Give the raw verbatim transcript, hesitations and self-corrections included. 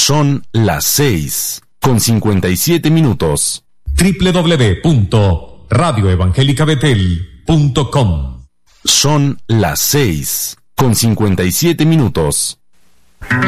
Son las seis con cincuenta y siete minutos. doble u doble u doble u punto radio evangélica betel punto com. Son las seis con cincuenta y siete minutos.